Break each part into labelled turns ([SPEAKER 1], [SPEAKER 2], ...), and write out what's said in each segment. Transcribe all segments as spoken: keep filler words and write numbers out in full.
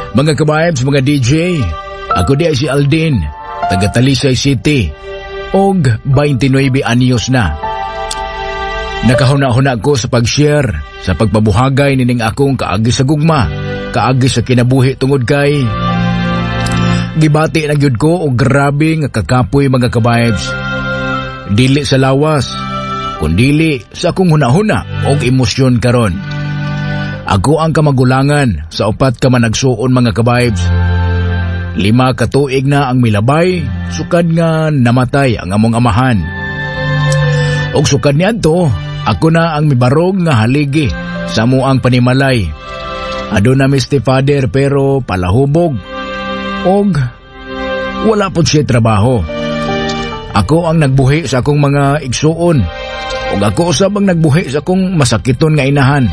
[SPEAKER 1] Mga ka-vibes, mga D J, ako di ay si Aldin, taga Talisay City, og twenty-nine anyos na. Nakahuna-huna ko sa pag-share, sa pagpabuhagay nining akong kaagi sa gugma, kaagi sa kinabuhi tungod kay gibati na gyud ko og grabe nga kakapoy mga ka-vibes. Dili sa lawas, kundili sa akong huna-huna og emosyon karon. Ako ang kamagulangan sa upat ka managsuon mga ka-vibes. Lima ka tuig na ang milabay, sukad nga namatay ang among amahan. Og sukad niadto, ako na ang mibarog nga haligi sa amuang panimalay. Aduna mi stepfather pero palahubog. Og wala po siya trabaho. Ako ang nagbuhi sa akong mga igsuon. Og ako usab ang nagbuhi sa akong masakiton nga inahan.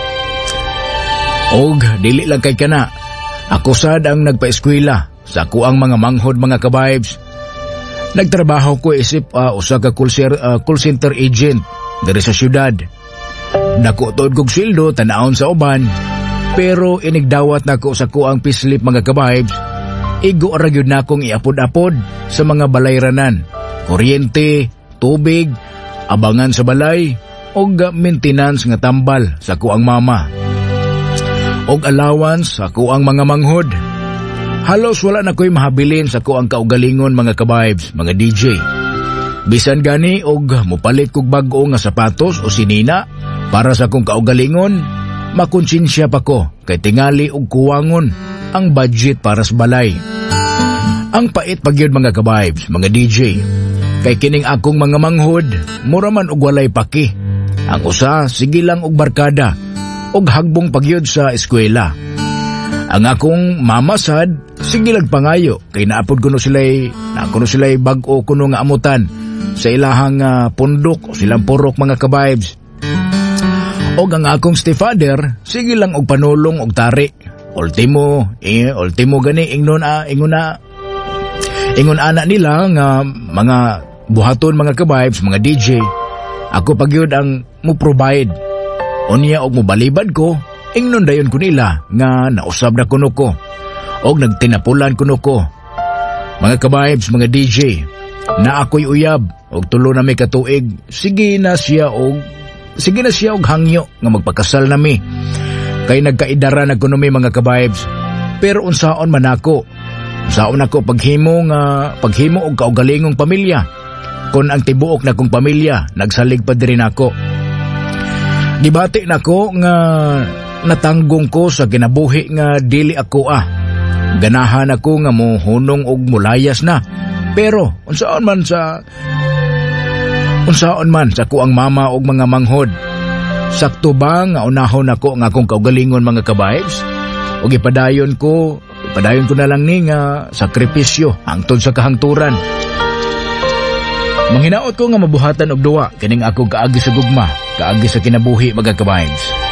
[SPEAKER 1] Og dili lang kay kana, ako sad ang nagpa-eskwela sa ako ang mga manghod mga ka-vibes. Nagtrabaho ko isip uh, usa ka call, uh, call center agent diri sa syudad. Nakutood kog sweldo tanaon sa uban, pero inigdawat nako sa ko ang pislip mga ka-vibes. Igo ra gyud nakong iapod-apod sa mga balayranan, kuryente, tubig, abangan sa balay og maintenance nga tambal sa ko ang mama. Og allowance sa ko ang mga manghod. Halos wala na ko'y mahabilin sa ko ang kaugalingon mga ka-vibes, mga D J. Bisan gani og mupalit kog bag-o nga sapatos o sinina para sa kong kaugalingon, makonsensya pa ko kay tingali og kuwangon ang budget para sa balay. Ang pait pagyud mga ka-vibes, mga D J. Kay kining akong mga manghod, mura man og walay paki. Ang usa sige lang og barkada og hagbong pagyud sa eskwela. Ang akong mamasad, sige lang pangayo, kay naapod kuno sila'y, nakuno sila'y bag-o kuno nga amutan sa ilahang uh, pundok o silang purok mga ka-vibes. Og ang akong stepfather, sige lang og panulong og tari. Ultimo, eh, ultimo gani, ingnon a, ingon na, ingon ana nila nga mga buhaton mga ka-vibes, mga D J, ako pagyud ang mo provide. Unya og mobalibad ko, ingnon dayon ko nila nga nausab na kuno ko og nagtinapulan kuno ko. Mga ka-vibes, mga D J, na ako'y uyab og tulo na may katuig, sige na siya og sige na siya og hangyo nga magpakasal nami. Kay nagkaidara na kuno mi mga ka-vibes. Pero unsaon man ako? Unsaon ako paghimo nga paghimo og kaugalingong pamilya? Kun ang tibuok na kong pamilya nagsalig pa diri nako. Gibati nako nga natanggong ko sa kinabuhi nga dili ako ah. Ganahan ako nga mohunong og mulayas na. Pero unsaon man sa unsaon man sa kuang mama og mga manghod. Sakto ba nga unahon ako nga akong kaugalingon mga ka-vibes? Og ipadayon ko, ipadayon ko na lang ni nga sakripisyo hangtod sa kahangturan. Manghinaot ko nga mabuhatan og duwa kining akong kaagi sa gugma, kaagi sa kinabuhi mga ka-vibes.